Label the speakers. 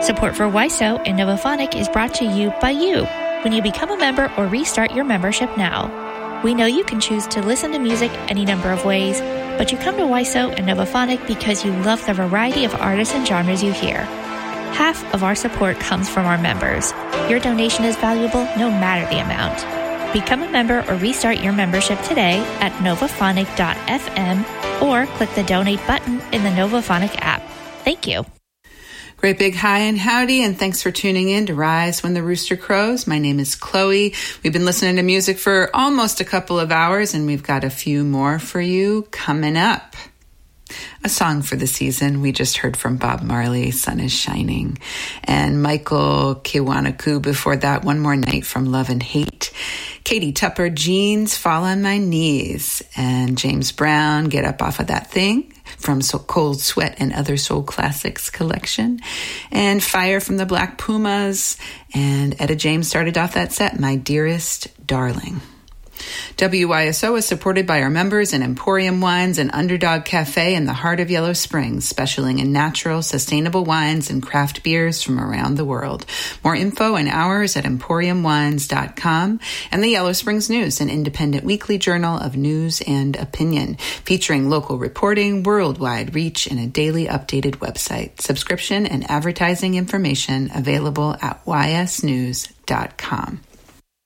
Speaker 1: Support for WISO and Novophonic is brought to you by you when you become a member or restart your membership now. We know you can choose to listen to music any number of ways, but you come to WISO and Novophonic because you love the variety of artists and genres you hear. Half of our support comes from our members. Your donation is valuable no matter the amount. Become a member or restart your membership today at novophonic.fm or click the donate button in the Novophonic app. Thank you.
Speaker 2: Great big hi and howdy, and thanks for tuning in to Rise When the Rooster Crows. My name is Chloe. We've been listening to music for almost a couple of hours, and we've got a few more for you coming up. A song for the season. We just heard from Bob Marley, Sun is Shining, and Michael Kiwanuka before that, One More Night from Love and Hate. Katie Tupper, Jeans, Fall on My Knees, and James Brown, Get Up Off of That Thing from Cold Sweat and Other Soul Classics collection, and Fire from the Black Pumas, and Etta James started off that set, My Dearest Darling. WYSO is supported by our members in Emporium Wines and Underdog Cafe in the heart of Yellow Springs, specialing in natural, sustainable wines and craft beers from around the world. More info and hours at emporiumwines.com, and the Yellow Springs News, an independent weekly journal of news and opinion, featuring local reporting, worldwide reach, and a daily updated website. Subscription and advertising information available at ysnews.com.